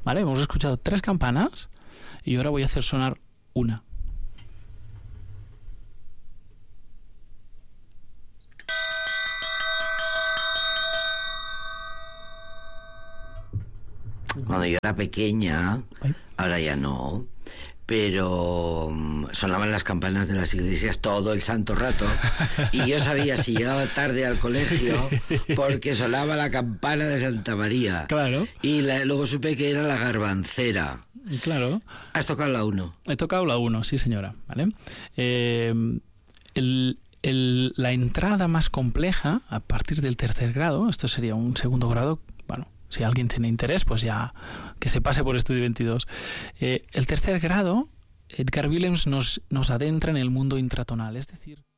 ¿vale? Hemos escuchado 3 campanas y ahora voy a hacer sonar una. Cuando yo era pequeña, ahora ya no, pero sonaban las campanas de las iglesias todo el santo rato y yo sabía si llegaba tarde al colegio porque sonaba la campana de Santa María. Claro. Y luego supe que era la garbancera. Claro. ¿Has tocado la 1? He tocado la 1, sí señora, ¿vale? La entrada más compleja, a partir del tercer grado, esto sería un segundo grado, bueno, si alguien tiene interés, pues ya que se pase por Estudio 22. El tercer grado, Edgar Willems nos adentra en el mundo intratonal, es decir...